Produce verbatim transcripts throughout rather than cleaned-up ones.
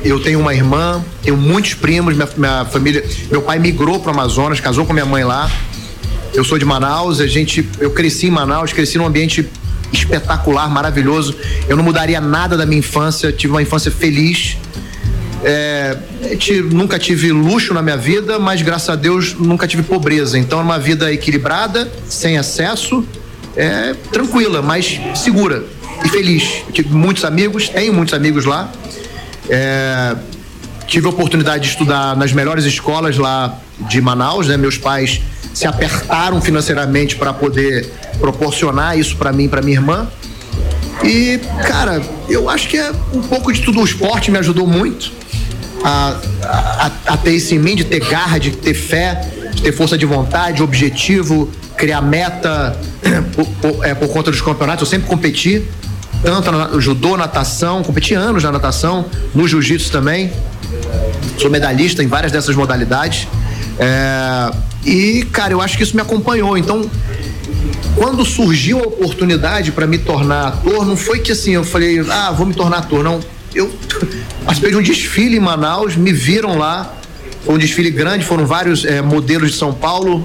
eu tenho uma irmã, tenho muitos primos, minha, minha família, meu pai migrou para o Amazonas, casou com minha mãe lá. Eu sou de Manaus, a gente, eu cresci em Manaus, cresci num ambiente espetacular, maravilhoso. Eu não mudaria nada da minha infância, tive uma infância feliz. É, tive, nunca tive luxo na minha vida, mas graças a Deus nunca tive pobreza. Então é uma vida equilibrada, sem excesso, é, tranquila, mas segura e feliz. Eu tive muitos amigos, tenho muitos amigos lá. É, tive a oportunidade de estudar nas melhores escolas lá de Manaus, né? Meus pais se apertaram financeiramente para poder proporcionar isso para mim e para minha irmã. E, cara, eu acho que é um pouco de tudo. O esporte me ajudou muito a, a, a ter isso em mim, de ter garra, de ter fé, de ter força de vontade, objetivo, criar meta por, por, é, por conta dos campeonatos. Eu sempre competi, tanto no judô, natação, competi anos na natação, no jiu-jitsu também. Sou medalhista em várias dessas modalidades. É, e, cara, eu acho que isso me acompanhou. Então, quando surgiu a oportunidade para me tornar ator, não foi que assim, eu falei, ah, vou me tornar ator, não. Eu participei de um desfile em Manaus, me viram lá, foi um desfile grande, foram vários é, modelos de São Paulo,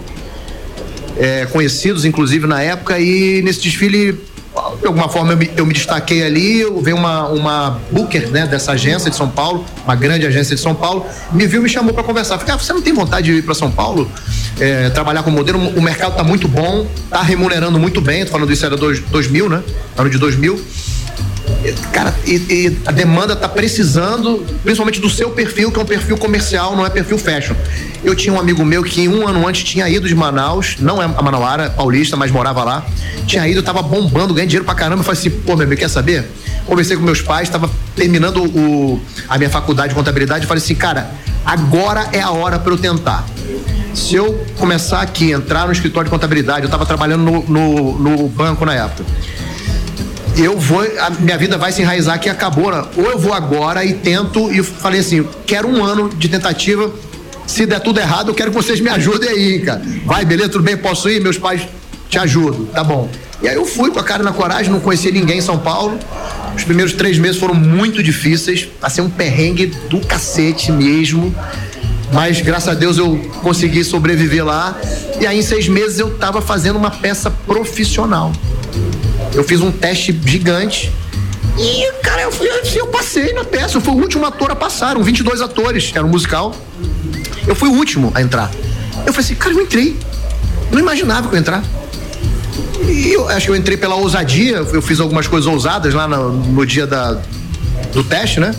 é, conhecidos inclusive na época, e nesse desfile, de alguma forma eu me, eu me destaquei ali, eu veio uma, uma booker, né, dessa agência de São Paulo, uma grande agência de São Paulo, me viu e me chamou para conversar. Falei, ah, você não tem vontade de ir para São Paulo? É, trabalhar como modelo? O mercado tá muito bom, tá remunerando muito bem. Tô falando isso, era dois mil, né? Ano de dois mil. Cara, e, e a demanda tá precisando, principalmente do seu perfil, que é um perfil comercial, não é perfil fashion. Eu tinha um amigo meu que um ano antes tinha ido de Manaus, não é a Manauara, paulista, mas morava lá. Tinha ido, tava bombando, ganhando dinheiro pra caramba. Eu falei assim, pô, meu amigo, quer saber? Conversei com meus pais, tava terminando o, a minha faculdade de contabilidade. Eu falei assim, cara, agora é a hora pra eu tentar. Se eu começar aqui, entrar no escritório de contabilidade, eu tava trabalhando no, no, no banco na época. Eu vou, a minha vida vai se enraizar aqui, acabou, né? Ou eu vou agora e tento, e falei assim, quero um ano de tentativa, se der tudo errado, eu quero que vocês me ajudem aí, cara. Vai, beleza, tudo bem, posso ir? Meus pais te ajudam, tá bom. E aí eu fui com a cara na coragem, não conhecia ninguém em São Paulo. Os primeiros três meses foram muito difíceis, passei um perrengue do cacete mesmo, mas graças a Deus eu consegui sobreviver lá. E aí em seis meses eu tava fazendo uma peça profissional. Eu fiz um teste gigante e, cara, eu, fui, eu passei na peça. Eu fui o último ator a passar. Eram vinte e dois atores, era um musical. Eu fui o último a entrar. Eu falei assim, cara, eu entrei. Não imaginava que eu ia entrar. E eu acho que eu entrei pela ousadia. Eu fiz algumas coisas ousadas lá no, no dia da, do teste, né?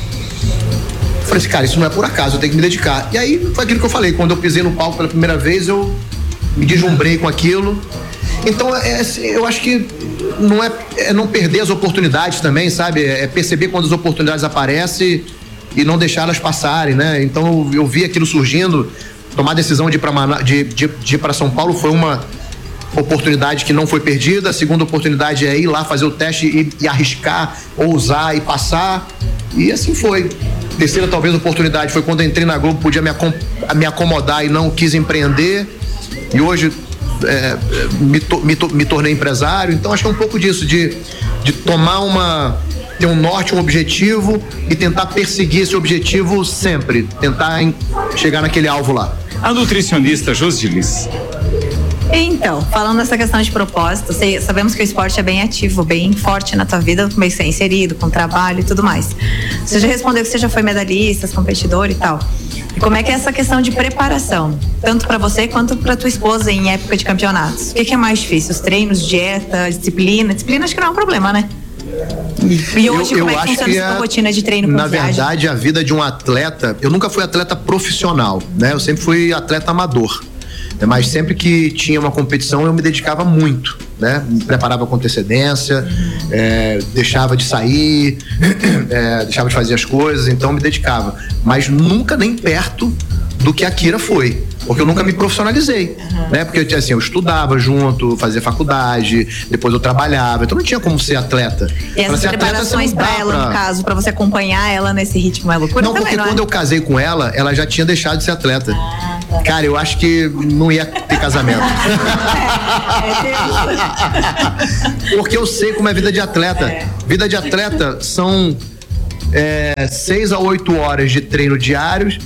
Eu falei assim, cara, isso não é por acaso, eu tenho que me dedicar. E aí foi aquilo que eu falei. Quando eu pisei no palco pela primeira vez, eu me deslumbrei com aquilo. Então, é, eu acho que não é, é não perder as oportunidades também, sabe? É perceber quando as oportunidades aparecem e não deixá-las passarem, né? Então, eu, eu vi aquilo surgindo, tomar a decisão de ir para de, de, de ir para São Paulo foi uma oportunidade que não foi perdida. A segunda oportunidade é ir lá fazer o teste e, e arriscar, ousar e passar. E assim foi. A terceira, talvez, oportunidade foi quando eu entrei na Globo, podia me, acom me acomodar e não quis empreender. E hoje É, me, to, me, to, me tornei empresário. Então acho que é um pouco disso, de, de tomar uma, ter um norte, um objetivo e tentar perseguir esse objetivo sempre, tentar em, chegar naquele alvo lá. A nutricionista Josilis. Então, falando dessa questão de propósito, sei, sabemos que o esporte é bem ativo, bem forte na tua vida, meio que ser inserido, com trabalho e tudo mais. Você já respondeu que você já foi medalhista, competidor e tal. E como é que é essa questão de preparação, tanto para você quanto para tua esposa em época de campeonatos? O que, que é mais difícil? Os treinos, dieta, disciplina? Disciplina acho que não é um problema, né? E hoje, eu, como eu é que funciona que essa é, rotina de treino com na viagem? verdade, a vida de um atleta, eu nunca fui atleta profissional, né? Eu sempre fui atleta amador. Mas sempre que tinha uma competição eu me dedicava muito, né? Me preparava com antecedência, é, deixava de sair, é, deixava de fazer as coisas, então me dedicava. Mas nunca nem perto do que a Kira foi, porque eu nunca me profissionalizei, uhum. né? Porque assim, eu estudava junto, fazia faculdade, depois eu trabalhava, então não tinha como ser atleta. E essas preparações para ela, pra... no caso, para você acompanhar ela nesse ritmo é loucura? Não, também, porque não quando é? eu casei com ela, ela já tinha deixado de ser atleta. Ah, tá. Cara, eu acho que não ia ter casamento. é, é porque eu sei como é vida de atleta. É. Vida de atleta são é, seis a oito horas de treino diários.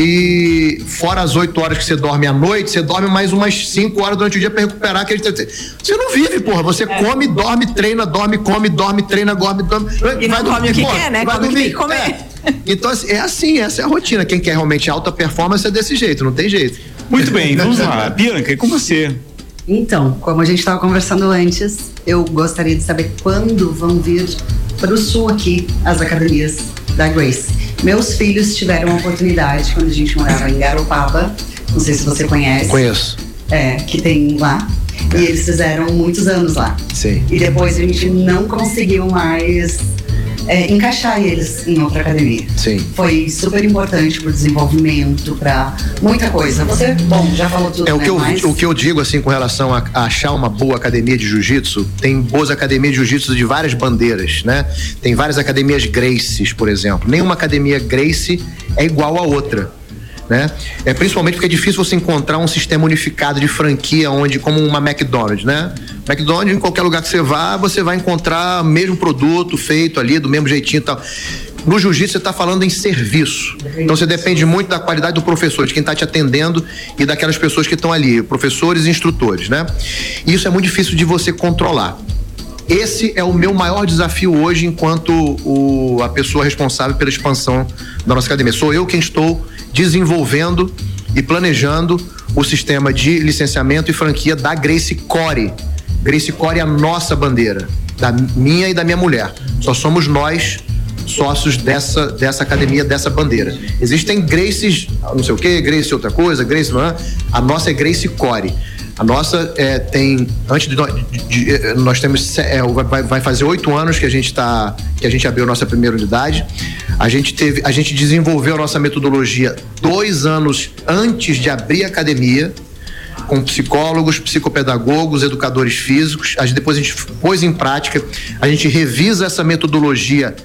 E fora as oito horas que você dorme à noite, você dorme mais umas cinco horas durante o dia para recuperar aquele. Você não vive, porra. Você é. come, dorme, treina, dorme, come, dorme, treina, dorme, dorme. E vai não come o que porra, quer, né? Vai come dormir. O que tem que comer. É. Então, assim, é assim, essa é a rotina. Quem quer realmente alta performance é desse jeito, não tem jeito. Muito bem, vamos lá. Bianca, e com você? Então, como a gente estava conversando antes, eu gostaria de saber quando vão vir para o sul aqui as academias da Grace. Meus filhos tiveram a oportunidade quando a gente morava em Garopaba, não sei se você conhece. Conheço. É, que tem lá. É. E eles fizeram muitos anos lá. Sim. E depois a gente não conseguiu mais é, encaixar eles em outra academia. Sim. Foi super importante pro desenvolvimento, pra muita coisa. Você, bom, já falou tudo, É o né? que eu, Mas... o que eu digo, assim, com relação a, a achar uma boa academia de jiu-jitsu, tem boas academias de jiu-jitsu de várias bandeiras, né? Tem várias academias Gracies, por exemplo. Nenhuma academia Gracie é igual a outra, né? É principalmente porque é difícil você encontrar um sistema unificado de franquia onde, como uma McDonald's, né? McDonald's, em qualquer lugar que você vá, você vai encontrar o mesmo produto feito ali, do mesmo jeitinho e tal. No jiu-jitsu você está falando em serviço. Então você depende muito da qualidade do professor, de quem está te atendendo e daquelas pessoas que estão ali, professores e instrutores, né? E isso é muito difícil de você controlar. Esse é o meu maior desafio hoje enquanto o, a pessoa responsável pela expansão da nossa academia. Sou eu quem estou desenvolvendo e planejando o sistema de licenciamento e franquia da Gracie Core. Gracie Core é a nossa bandeira, da minha e da minha mulher. Só somos nós sócios dessa, dessa academia, dessa bandeira. Existem Gracies, não sei o que, Gracie outra coisa, Gracie não é. A nossa é Gracie Core. A nossa é, tem, antes de, de, de nós temos, é, vai, vai fazer oito anos que a gente tá, que a gente abriu a nossa primeira unidade. A gente teve, a gente desenvolveu a nossa metodologia dois anos antes de abrir a academia, com psicólogos, psicopedagogos, educadores físicos. A gente, depois a gente pôs em prática, a gente revisa essa metodologia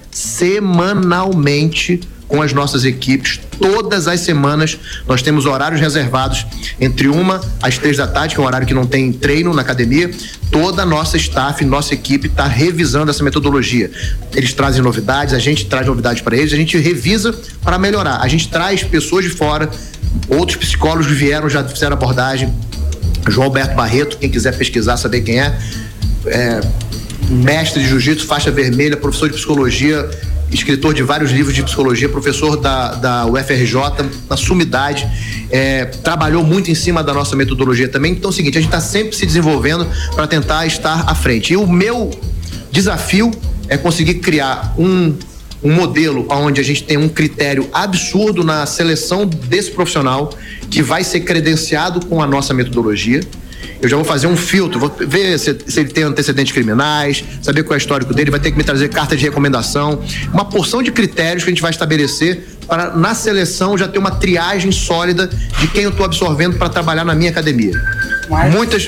semanalmente com as nossas equipes. Todas as semanas nós temos horários reservados entre uma às três da tarde, que é um horário que não tem treino na academia. Toda a nossa staff, nossa equipe está revisando essa metodologia. Eles trazem novidades, a gente traz novidades para eles, a gente revisa para melhorar. A gente traz pessoas de fora, outros psicólogos que vieram, já fizeram abordagem. João Alberto Barreto, quem quiser pesquisar, saber quem é, é mestre de jiu-jitsu, faixa vermelha, professor de psicologia, escritor de vários livros de psicologia, professor da, da U F R J, na sumidade, é, trabalhou muito em cima da nossa metodologia também. Então é o seguinte, a gente está sempre se desenvolvendo para tentar estar à frente. E o meu desafio é conseguir criar um, um modelo onde a gente tem um critério absurdo na seleção desse profissional que vai ser credenciado com a nossa metodologia. Eu já vou fazer um filtro, vou ver se, se ele tem antecedentes criminais, saber qual é o histórico dele, vai ter que me trazer carta de recomendação, uma porção de critérios que a gente vai estabelecer para, na seleção, já ter uma triagem sólida de quem eu estou absorvendo para trabalhar na minha academia. Mas muitas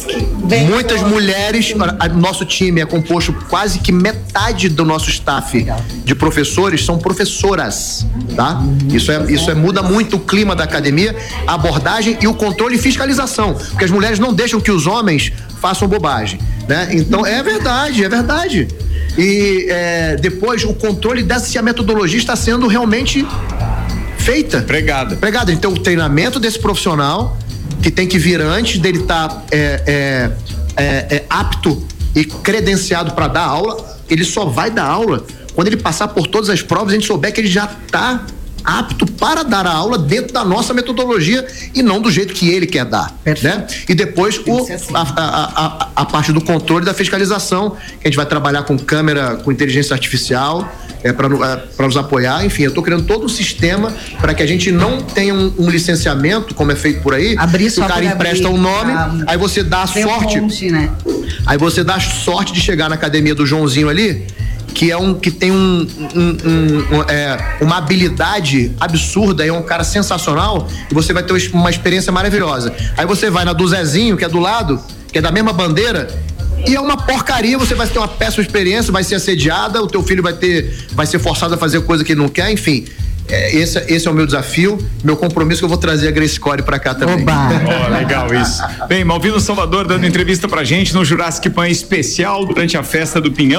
muitas mulheres, a, nosso time é composto quase que metade do nosso staff de professores são professoras, tá? Isso é, isso é muda muito o clima da academia, a abordagem e o controle e fiscalização, porque as mulheres não deixam que os homens façam bobagem, né? Então é verdade, é verdade. E é, depois o controle dessa, se a metodologia está sendo realmente feita. Pregada. Pregada. Então o treinamento desse profissional que tem que vir antes dele estar tá, é, é, é, é, apto e credenciado para dar aula, ele só vai dar aula quando ele passar por todas as provas, a gente souber que ele já está apto para dar a aula dentro da nossa metodologia e não do jeito que ele quer dar, né? E depois o, assim. a, a, a, a parte do controle da fiscalização, que a gente vai trabalhar com câmera, com inteligência artificial, é, para é, nos apoiar. Enfim, eu estou criando todo um sistema para que a gente não tenha um, um licenciamento, como é feito por aí, abrir que o cara empresta um nome, a, aí você dá a sorte, fonte, né? Aí você dá a sorte de chegar na academia do Joãozinho ali, que é um que tem um, um, um, um é, uma habilidade absurda, é um cara sensacional, e você vai ter uma experiência maravilhosa. Aí você vai na do Zezinho, que é do lado, que é da mesma bandeira, e é uma porcaria, você vai ter uma péssima experiência, vai ser assediada, o teu filho vai ter, vai ser forçado a fazer coisa que ele não quer, enfim. É, esse, esse é o meu desafio, meu compromisso, que eu vou trazer a Gracie Core pra cá também. Oh, legal isso. Bem, Malvino Salvador dando entrevista pra gente no Jurassic Pan especial durante a festa do Pinhão.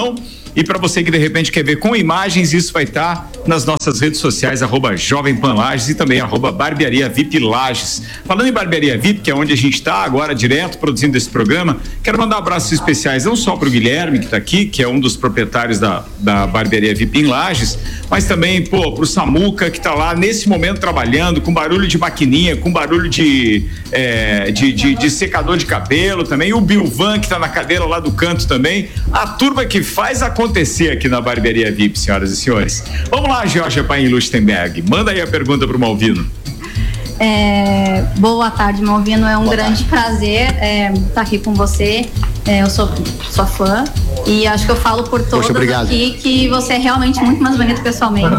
E para você que de repente quer ver com imagens, isso vai estar nas nossas redes sociais, arroba Jovem Pan Lages e também arroba Barbearia V I P Lages. Falando em Barbearia V I P, que é onde a gente está agora direto produzindo esse programa, quero mandar abraços especiais não só para o Guilherme que está aqui, que é um dos proprietários da, da Barbearia V I P em Lages, mas também, pô, pro Samuca que está lá nesse momento trabalhando com barulho de maquininha, com barulho de, é, de, de, de secador de cabelo também, o Bilvan que está na cadeira lá do canto também, a turma que faz acontecer aqui na Barbearia V I P, senhoras e senhores. Vamos lá, Georgia Paim Lustenberg, manda aí a pergunta pro Malvino. É, boa tarde, Malvino, é um boa grande tarde. prazer é, estar aqui com você, é, eu sou sua fã e acho que eu falo por todos aqui que você é realmente muito mais bonito pessoalmente.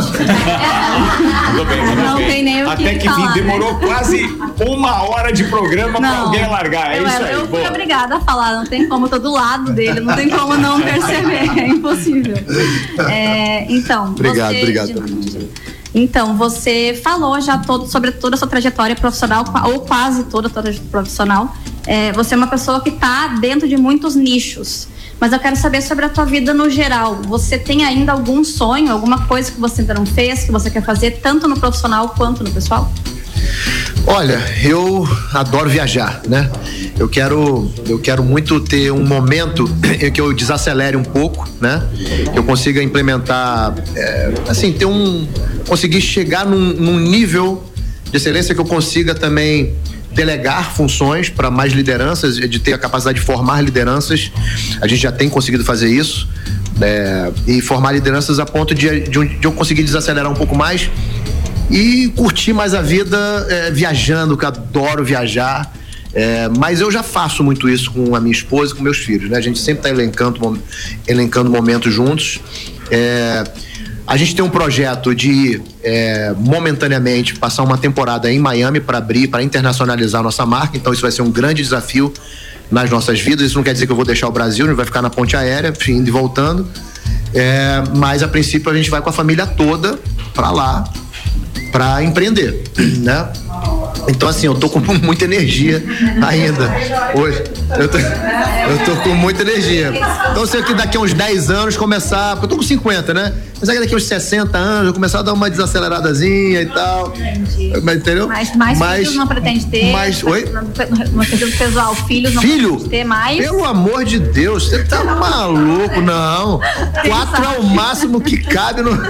Tudo bem, tudo não bem. tem nem o Até que, que falar, fim, demorou né? quase uma hora de programa para alguém largar, é eu, isso aí. Eu fui boa. obrigada a falar, não tem como, eu tô do lado dele, não tem como não perceber, é impossível. É, então, obrigado, você, obrigado. Então, você falou já todo, sobre toda a sua trajetória profissional, ou quase toda a trajetória profissional. É, você é uma pessoa que está dentro de muitos nichos. Mas eu quero saber sobre a tua vida no geral. Você tem ainda algum sonho, alguma coisa que você ainda não fez, que você quer fazer, tanto no profissional quanto no pessoal? Olha, eu adoro viajar, né? Eu quero, eu quero muito ter um momento em que eu desacelere um pouco, né? Que eu consiga implementar, é, assim, ter um, conseguir chegar num, num nível de excelência que eu consiga também delegar funções para mais lideranças, de ter a capacidade de formar lideranças. A gente já tem conseguido fazer isso, é, e formar lideranças a ponto de, de, de eu conseguir desacelerar um pouco mais e curtir mais a vida é, viajando, que eu adoro viajar. É, mas eu já faço muito isso com a minha esposa e com meus filhos, né? A gente sempre está elencando, elencando momentos juntos. É, a gente tem um projeto de é, momentaneamente passar uma temporada em Miami para abrir, para internacionalizar a nossa marca, então isso vai ser um grande desafio nas nossas vidas. Isso não quer dizer que eu vou deixar o Brasil, a gente vai ficar na ponte aérea, indo e voltando, é, mas a princípio a gente vai com a família toda para lá para empreender, né? Então assim, eu tô com muita energia ainda hoje, eu tô, eu tô com muita energia. Então se aqui daqui a uns dez anos começar, porque eu tô com cinquenta, né? Mas daqui a uns sessenta anos eu começar a dar uma desaceleradazinha e tal. Entendi. Mas, entendeu? Mas mais mas, filhos não pretende ter? Mas, oi? No sentido pessoal, filhos não Filho? pretende ter mais? Pelo amor de Deus, você tá maluco, não. Quatro é o máximo que cabe no...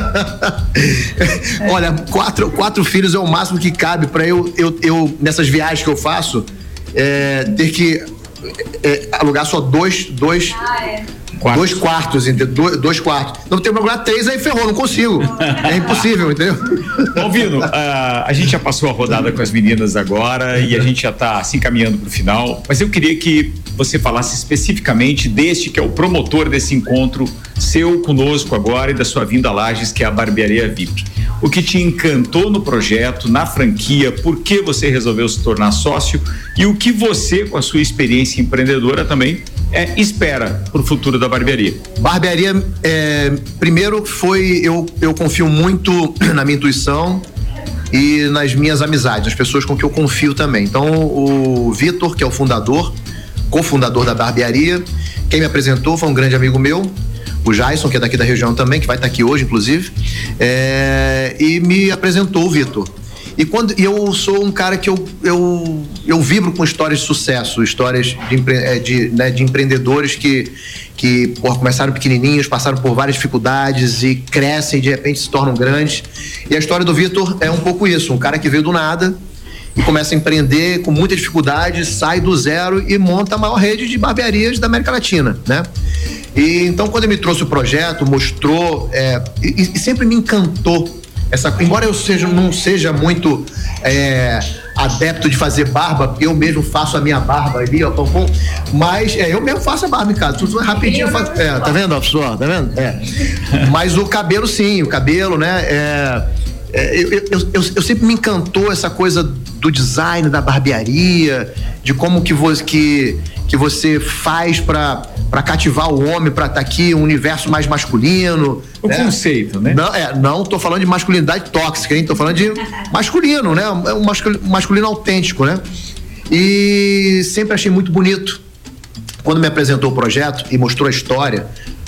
Olha, quatro, quatro filhos é o máximo que cabe pra eu, eu, eu nessas viagens que eu faço, é, ter que é, alugar só dois, dois, ah, é. Quartos. Dois quartos, entendeu? Dois, dois quartos. Não tem problema, três, aí ferrou, não consigo. É impossível, entendeu? Malvino, uh, a gente já passou a rodada com as meninas agora e a gente já está assim caminhando para o final, mas eu queria que você falasse especificamente deste que é o promotor desse encontro seu conosco agora e da sua vinda a Lages, que é a Barbearia V I P. O que te encantou no projeto, na franquia, por que você resolveu se tornar sócio e o que você, com a sua experiência empreendedora também, é, espera para o futuro da barbearia? Barbearia, é, primeiro foi, eu, eu confio muito na minha intuição e nas minhas amizades, nas pessoas com que eu confio também. Então o Vitor, que é o fundador, cofundador da barbearia, quem me apresentou foi um grande amigo meu, o Jason, que é daqui da região também, que vai estar aqui hoje, inclusive, é, e me apresentou o Vitor. E quando e eu sou um cara que eu, eu, eu vibro com histórias de sucesso, histórias de, empre, de, né, de empreendedores que, que porra, começaram pequenininhos, passaram por várias dificuldades e crescem e de repente se tornam grandes. E a história do Vitor é um pouco isso, um cara que veio do nada e começa a empreender com muita dificuldade, sai do zero e monta a maior rede de barbearias da América Latina, né? E então quando ele me trouxe o projeto, mostrou, é, e, e sempre me encantou essa, embora eu seja, não seja muito é, adepto de fazer barba, eu mesmo faço a minha barba ali, ó, mas é, eu mesmo faço a barba em casa, tudo rapidinho eu faço, é, tá vendo, ó, pessoal, tá vendo? É. Mas o cabelo sim, o cabelo, né, é, é, eu, eu, eu, eu sempre me encantou essa coisa do design, da barbearia, de como que você, que, que você faz pra, pra cativar o homem, pra estar aqui, um universo mais masculino. O né? conceito, né? Não, é, não tô falando de masculinidade tóxica, hein? Tô falando de masculino, né? Um masculino, masculino autêntico, né? E sempre achei muito bonito. Quando me apresentou o projeto e mostrou a história,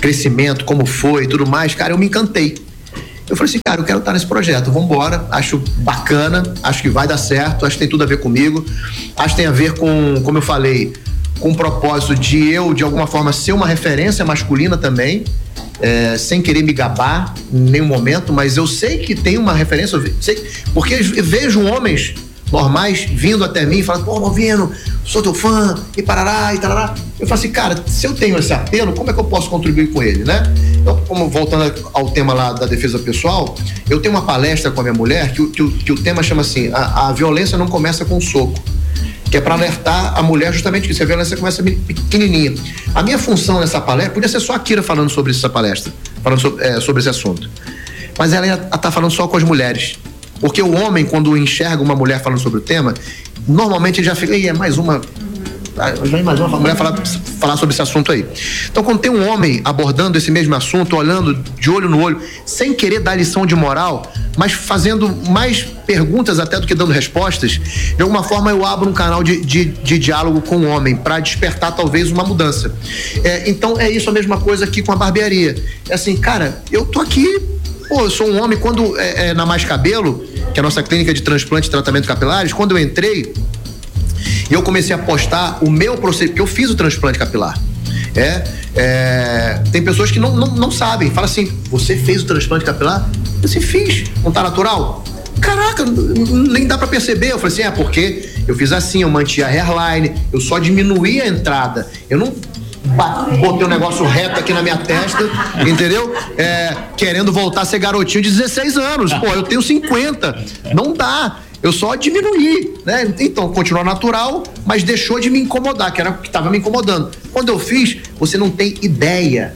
crescimento, como foi e tudo mais, cara, eu me encantei. Eu falei assim, cara, eu quero estar nesse projeto, vamos embora, acho bacana, acho que vai dar certo, acho que tem tudo a ver comigo, acho que tem a ver com, como eu falei, com o propósito de eu, de alguma forma, ser uma referência masculina também, é, sem querer me gabar em nenhum momento, mas eu sei que tem uma referência, eu sei, porque eu vejo homens normais vindo até mim e falando, pô, Malvino, sou teu fã, e parará, e tarará. Eu falo assim, cara, se eu tenho esse apelo, como é que eu posso contribuir com ele, né? Então, como voltando ao tema lá da defesa pessoal, eu tenho uma palestra com a minha mulher que, que, que o tema chama assim, a, a violência não começa com soco, que é para alertar a mulher justamente que a violência começa pequenininha. A minha função nessa palestra, podia ser só a Kira falando sobre essa palestra, falando sobre, é, sobre esse assunto, mas ela está falando só com as mulheres. Porque o homem, quando enxerga uma mulher falando sobre o tema, normalmente ele já fica, é mais uma, mais uma mulher falar, falar sobre esse assunto aí. Então, quando tem um homem abordando esse mesmo assunto, olhando de olho no olho, sem querer dar lição de moral, mas fazendo mais perguntas até do que dando respostas, de alguma forma eu abro um canal de, de, de diálogo com o homem, para despertar talvez uma mudança. É, então, é isso a mesma coisa aqui com a barbearia. É assim, cara, eu tô aqui, pô, eu sou um homem, quando é, é, na Mais Cabelo, que é a nossa clínica de transplante e tratamento capilares, quando eu entrei, eu comecei a postar o meu procedimento, porque eu fiz o transplante capilar. É, é, tem pessoas que não, não, não sabem, fala assim, você fez o transplante capilar? Eu disse, fiz, não tá natural? Caraca, nem dá pra perceber. Eu falei assim, é porque eu fiz assim, eu mantive a hairline, eu só diminuí a entrada, eu não botei um negócio reto aqui na minha testa, entendeu? É, querendo voltar a ser garotinho de dezesseis anos. Pô, eu tenho cinquenta. Não dá. Eu só diminuí, né? Então, continuou natural, mas deixou de me incomodar, que era o que estava me incomodando. Quando eu fiz, você não tem ideia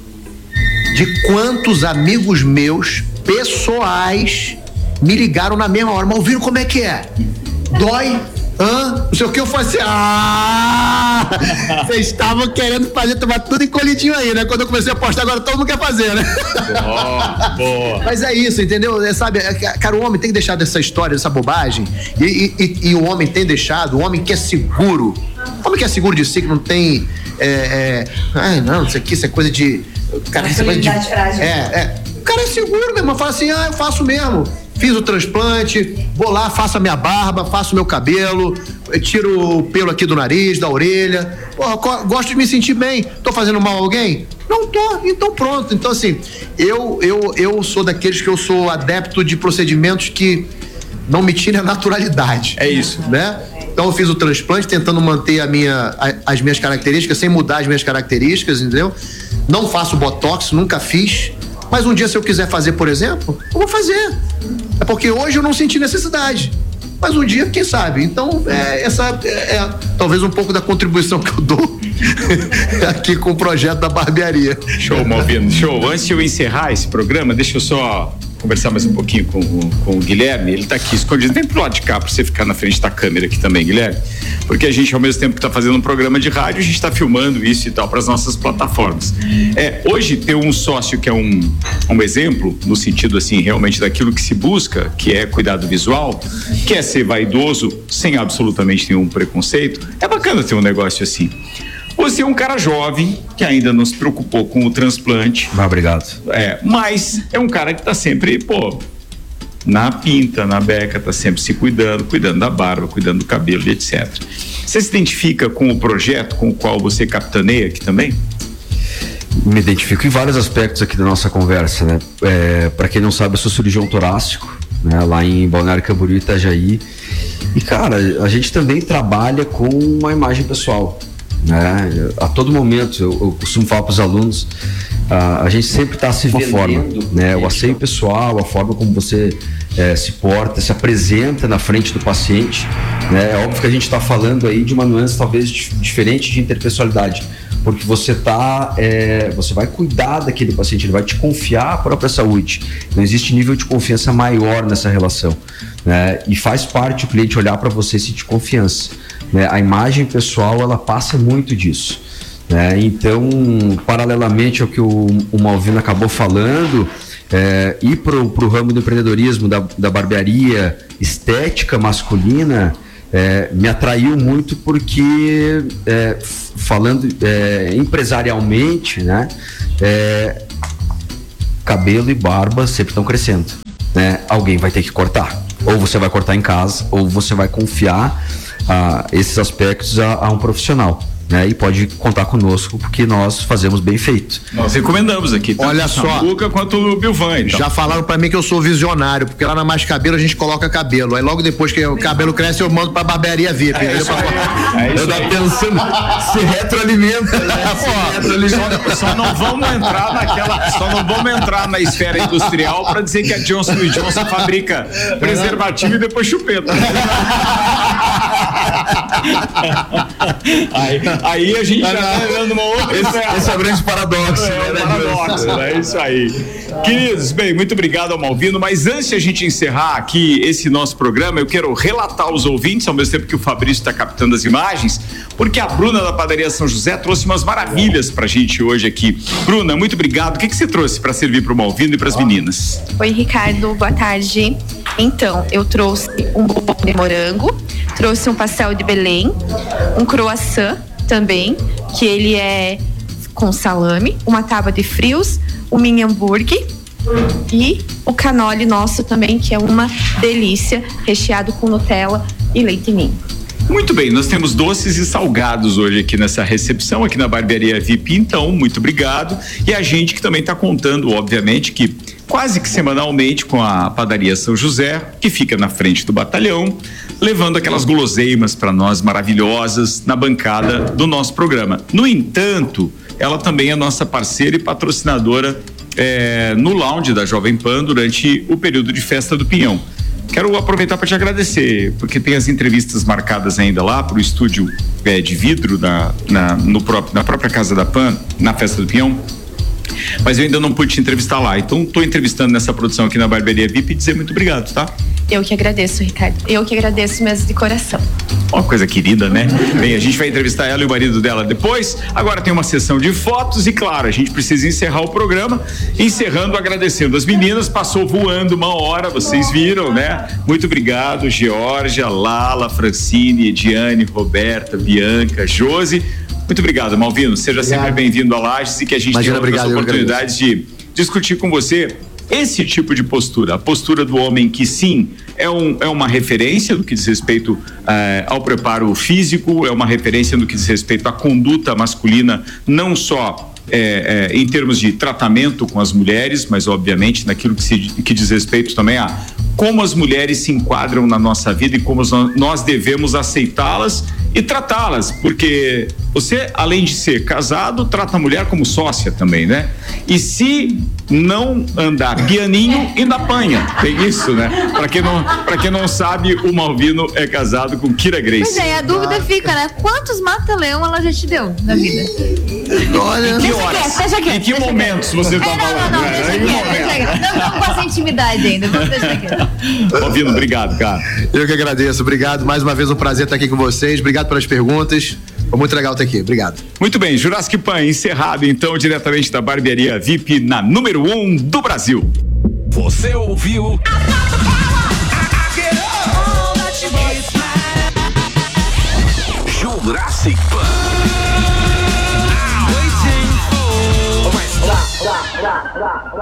de quantos amigos meus, pessoais, me ligaram na mesma hora. Mas ouviram como é que é? Dói? Hã? Não sei o que, eu falei assim, ah, vocês estavam querendo fazer, tomar tudo encolhidinho aí, né? Quando eu comecei a postar, agora todo mundo quer fazer, né? Boa, boa. Mas é isso, entendeu? É, sabe, é, cara, o homem tem que deixar dessa história, dessa bobagem, e, e, e, e o homem tem deixado, o homem que é seguro, o homem que é seguro de si, que não tem, é, é, ai, não, isso aqui, isso é coisa de, cara, isso é coisa de, frágil. é, é, o cara é seguro, meu irmão, fala assim, ah, eu faço mesmo. Fiz o transplante, vou lá, faço a minha barba, faço o meu cabelo, tiro o pelo aqui do nariz, da orelha. Porra, gosto de me sentir bem. Tô fazendo mal a alguém? Não tô, então pronto. Então, assim, eu, eu, eu sou daqueles que eu sou adepto de procedimentos que não me tirem a naturalidade. É isso. Né? Então, eu fiz o transplante tentando manter a minha, a, as minhas características, sem mudar as minhas características, entendeu? Não faço botox, nunca fiz. Mas um dia, se eu quiser fazer, por exemplo, eu vou fazer. É porque hoje eu não senti necessidade. Mas um dia, quem sabe? Então, é, essa é, é talvez um pouco da contribuição que eu dou aqui com o projeto da barbearia. Show, Malvino, show. Antes de eu encerrar esse programa, deixa eu só conversar mais um pouquinho com, com o Guilherme. Ele tá aqui escondido. Vem pro lado de cá pra você ficar na frente da câmera aqui também, Guilherme. Porque a gente, ao mesmo tempo que tá fazendo um programa de rádio, a gente tá filmando isso e tal para as nossas plataformas. É, hoje ter um sócio que é um, um exemplo, no sentido assim, realmente daquilo que se busca, que é cuidado visual, que é ser vaidoso sem absolutamente nenhum preconceito, é bacana ter um negócio assim. Você é um cara jovem, que ainda não se preocupou com o transplante. Ah, obrigado. É, mas é um cara que tá sempre, pô, na pinta, na beca, tá sempre se cuidando, cuidando da barba, cuidando do cabelo e etcétera. Você se identifica com o projeto com o qual você capitaneia aqui também? Me identifico em vários aspectos aqui da nossa conversa, né? É, para quem não sabe, eu sou cirurgião torácico, né? Lá em Balneário Camboriú, Itajaí. E, cara, a gente também trabalha com uma imagem pessoal, né? A todo momento, eu, eu costumo falar para os alunos, a, a gente sempre está se vendendo, forma, né? O asseio pessoal, a forma como você é, se porta, se apresenta na frente do paciente, né? É óbvio que a gente está falando aí de uma nuance talvez dif- diferente de interpessoalidade, porque você tá, é, você vai cuidar daquele paciente, ele vai te confiar a própria saúde. Não existe nível de confiança maior nessa relação, né? E faz parte o cliente olhar para você e sentir confiança, né? A imagem pessoal, ela passa muito disso, né? Então, paralelamente ao que o, o Malvino acabou falando, é, ir pro, pro ramo do empreendedorismo, da, da barbearia, estética masculina, é, me atraiu muito porque, é, falando é, empresarialmente, né, é, cabelo e barba sempre estão crescendo, né? Alguém vai ter que cortar. Ou você vai cortar em casa, ou você vai confiar ah, esses aspectos a, a um profissional. Né, e pode contar conosco porque nós fazemos bem feito. Nós recomendamos aqui, tanto Olha o só, Samuca quanto o Bilvan. Então. Já falaram pra mim que eu sou visionário, porque lá na Mais Cabelo a gente coloca cabelo. Aí logo depois que o cabelo cresce, eu mando pra barbearia V I P. É isso aí. É isso eu aí. tava pensando, se retroalimenta, né? Se retroalimenta. Só, só não vamos entrar naquela, só não vamos entrar na esfera industrial para dizer que a Johnson e Johnson fabrica preservativo e depois chupeta. aí, aí a gente já tá vendo uma outra. Esse, esse é o grande paradoxo. É, né, um paradoxo, é isso aí. Queridos, bem, muito obrigado ao Malvino, mas antes de a gente encerrar aqui esse nosso programa, eu quero relatar aos ouvintes, ao mesmo tempo que o Fabrício está captando as imagens, porque a Bruna da Padaria São José trouxe umas maravilhas pra gente hoje aqui. Bruna, muito obrigado. O que que você trouxe para servir pro Malvino e pras meninas? Oi, Ricardo, boa tarde. Então, eu trouxe um bombom de morango, trouxe um pastel de Belém, um croissant também, que ele é com salame, uma tábua de frios, um mini hambúrguer e o canole nosso também, que é uma delícia, recheado com Nutella e leite ninho. Muito bem, nós temos doces e salgados hoje aqui nessa recepção, aqui na Barbearia V I P, então, muito obrigado. E a gente que também está contando, obviamente, que quase que semanalmente com a Padaria São José, que fica na frente do batalhão, levando aquelas guloseimas para nós maravilhosas na bancada do nosso programa. No entanto, ela também é nossa parceira e patrocinadora é, no lounge da Jovem Pan durante o período de Festa do Pinhão. Quero aproveitar para te agradecer, porque tem as entrevistas marcadas ainda lá para o estúdio é, de vidro na, na, no próprio, na própria Casa da Pan, na Festa do Pinhão, mas eu ainda não pude te entrevistar lá, então estou entrevistando nessa produção aqui na Barbearia V I P e dizer muito obrigado, tá? Eu que agradeço, Ricardo. Eu que agradeço mesmo de coração. Uma coisa querida, né? Bem, a gente vai entrevistar ela e o marido dela depois. Agora tem uma sessão de fotos e, claro, a gente precisa encerrar o programa. Encerrando, agradecendo as meninas. Passou voando uma hora, vocês viram, né? Muito obrigado, Georgia, Lala, Francine, Ediane, Roberta, Bianca, Josi. Muito obrigado, Malvino. Seja obrigado. Sempre bem-vindo a Lages e que a gente Imagina, tenha outras obrigado, oportunidades de discutir com você esse tipo de postura, a postura do homem que sim é, um, é uma referência no que diz respeito eh, ao preparo físico, é uma referência no que diz respeito à conduta masculina, não só É, é, em termos de tratamento com as mulheres, mas obviamente naquilo que, se, que diz respeito também a como as mulheres se enquadram na nossa vida e como nós devemos aceitá-las e tratá-las, porque você, além de ser casado, trata a mulher como sócia também, né? E se não andar pianinho, ainda apanha, tem isso, né? Pra quem não, pra quem não sabe, o Malvino é casado com Kira Grace. Pois é, a dúvida fica, né? Quantos mata-leão ela já te deu na vida? Olha, Em que horas? Deixa quieto, Em que deixa momentos quieto. você tá É, não, falando? não, não, né? deixa Em que quieto, deixa momento? quieto. Não estamos com essa intimidade ainda, vamos deixar quieto. Malvino, obrigado, cara. eu que agradeço. Obrigado. Mais uma vez um prazer estar aqui com vocês. Obrigado pelas perguntas. Foi muito legal estar aqui. Obrigado. Muito bem, Jurassic Pan encerrado então diretamente da Barbearia V I P na número um do Brasil. Você ouviu? Jurassic Pan. Waiting for.